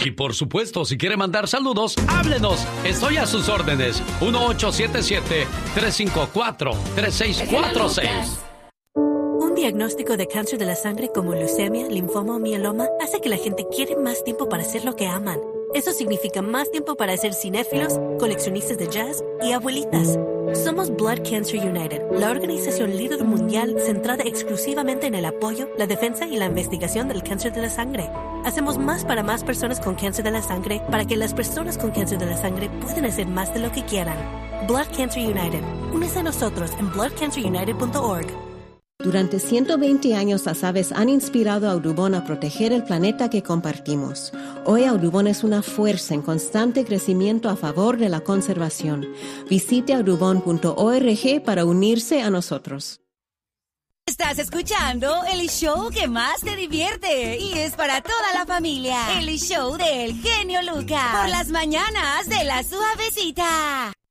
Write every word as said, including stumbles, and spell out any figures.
Y por supuesto, si quiere mandar saludos, háblenos. Estoy a sus órdenes. uno ocho siete siete, tres cinco cuatro, tres seis cuatro seis. Un diagnóstico de cáncer de la sangre como leucemia, linfoma o mieloma hace que la gente quiere más tiempo para hacer lo que aman. Eso significa más tiempo para ser cinéfilos, coleccionistas de jazz y abuelitas. Somos Blood Cancer United, la organización líder mundial centrada exclusivamente en el apoyo, la defensa y la investigación del cáncer de la sangre. Hacemos más para más personas con cáncer de la sangre para que las personas con cáncer de la sangre puedan hacer más de lo que quieran. Blood Cancer United. Únese a nosotros en blood cancer united punto org. Durante ciento veinte años, las aves han inspirado a Audubon a proteger el planeta que compartimos. Hoy, Audubon es una fuerza en constante crecimiento a favor de la conservación. Visite audubon punto org para unirse a nosotros. Estás escuchando el show que más te divierte y es para toda la familia. El show del genio Lucas. Por las mañanas de La Suavecita.